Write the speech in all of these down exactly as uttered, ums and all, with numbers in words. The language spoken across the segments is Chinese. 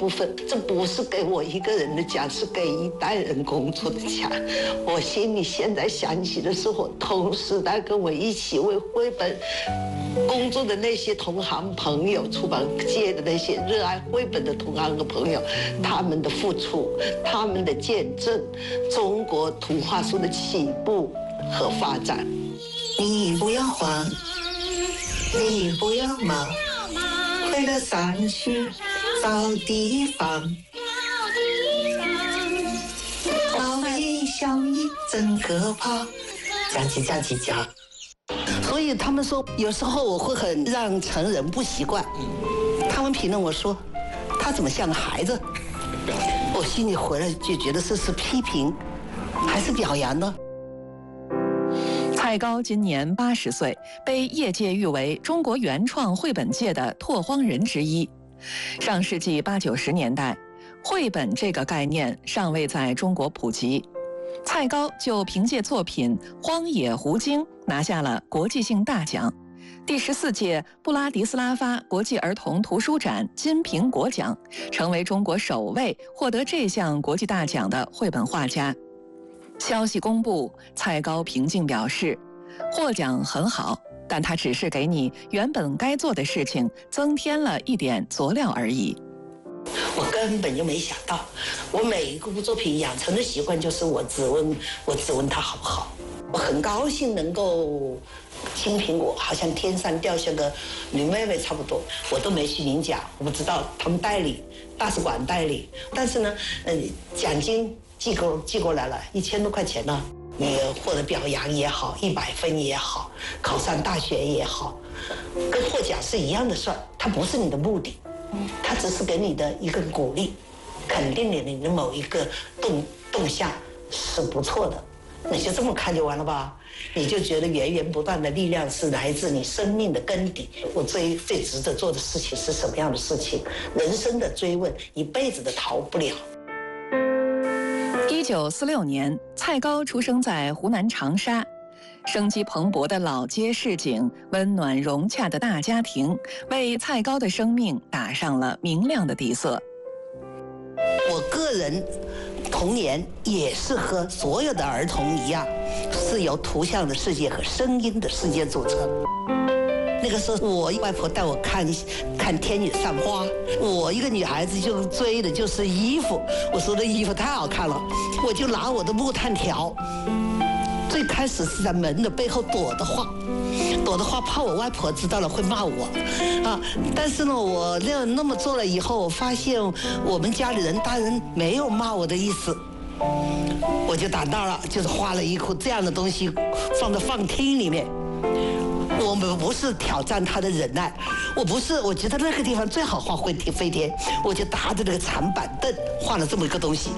部分，这不是给我一个人的家，是给一代人工作的家。我心里现在想起的是我同时代跟我一起为绘本工作的那些同行朋友，出版界的那些热爱绘本的同行和朋友，他们的付出，他们的见证，中国图画书的起步和发展。 你不要慌，你不要忙，快乐上去找地方。老鹰小鹰真可怕，讲起讲起讲。 所以他们说，有时候我会很让成人不习惯。他们评论我说，他怎么像个孩子？我心里回来就觉得这是批评，还是表扬呢？ 蔡高今年八十岁，被业界誉为中国原创绘本界的拓荒人之一。上世纪八九十年代，绘本这个概念尚未在中国普及，蔡高就凭借作品《荒野狐精》拿下了国际性大奖，第十四届布拉迪斯拉发国际儿童图书展金苹果奖，成为中国首位获得这项国际大奖的绘本画家。消息公布，蔡高平静表示，获奖很好，但他只是给你原本该做的事情增添了一点佐料而已。 我根本就没想到，我每一部作品养成的习惯就是我只问我只问他好不好。我很高兴能够金苹果，好像天上掉下个女妹妹差不多，我都没去领奖，我不知道他们代理大使馆代理，但是呢，呃，奖金寄过寄过来了，一千多块钱呢。你获得表扬也好，一百分也好，考上大学也好，跟获奖是一样的事儿，它不是你的目的，它只是给你的一个鼓励，肯定你的某一个动动向是不错的，你就这么看就完了吧？你就觉得源源不断的力量是来自你生命的根底。我最最值得做的事情是什么样的事情？人生的追问，一辈子的逃不了。 一九四六年，蔡高出生在湖南长沙，生机蓬勃的老街市井，温暖融洽的大家庭，为蔡高的生命打上了明亮的底色。 我个人童年也是和所有的儿童一样，是由图像的世界和声音的世界组成。那个时候，我外婆带我看看天女散花，我一个女孩子就追的就是衣服。我说的衣服太好看了，我就拿我的木炭条，最开始是在门的背后躲的话，躲的话怕我外婆知道了会骂我啊。但是呢，我那那么做了以后，我发现我们家里人大人没有骂我的意思。我就胆大了，就是画了一幅这样的东西放在放厅里面。我们不是挑战他的忍耐，我不是，我觉得那个地方最好画飞天飞天，我就搭着那个长板凳画了这么一个东西。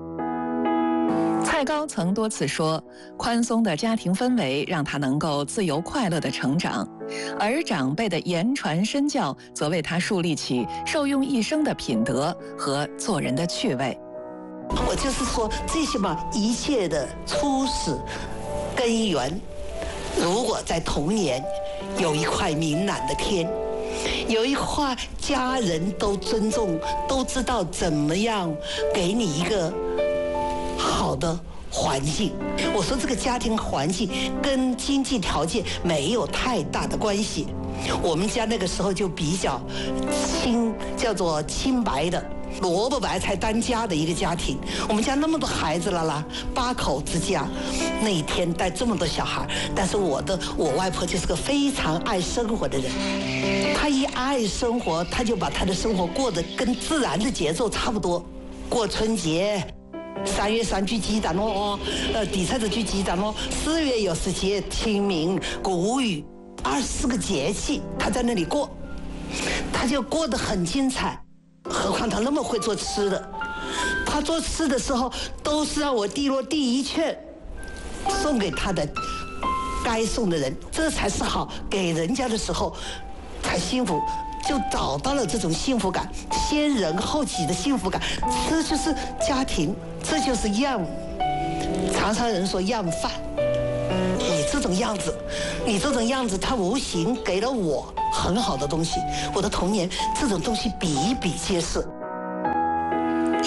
蔡高曾多次说，宽松的家庭氛围让他能够自由快乐地成长，而长辈的言传身教则为他树立起受用一生的品德和做人的趣味。 我就是说，这些嘛，一切的初始根源，如果在童年有一块明朗的天，有一块家人都尊重，都知道怎么样给你一个好的环境。我说这个家庭环境跟经济条件没有太大的关系。我们家那个时候就比较清，叫做清白的。萝卜白菜当家的一个家庭，我们家那么多孩子了啦，八口之家，那一天带这么多小孩，但是我的我外婆就是个非常爱生活的人，她一爱生活，她就把她的生活过得跟自然的节奏差不多，过春节。三月三聚鸡蛋咯，呃，第三次聚鸡蛋咯，四月又是节清明、谷雨，二十四个节气，她在那里过，她就过得很精彩。何况他那么会做吃的，他做吃的时候都是让我滴落第一券送给他的该送的人，这才是好，给人家的时候才幸福，就找到了这种幸福感，先人后己的幸福感，这就是家庭，这就是样。常常人说样饭，你这种样子，你这种样子，它无形给了我很好的东西，我的童年这种东西比比皆是。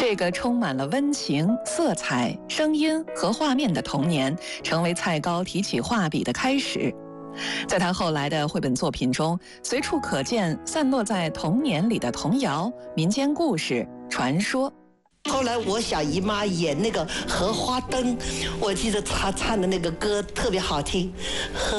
这个充满了温情、色彩、声音和画面的童年，成为蔡高提起画笔的开始。在他后来的绘本作品中，随处可见散落在童年里的童谣、民间故事、传说。 后来我小姨妈演那个《荷花灯》，我记得她唱的那个歌特别好听。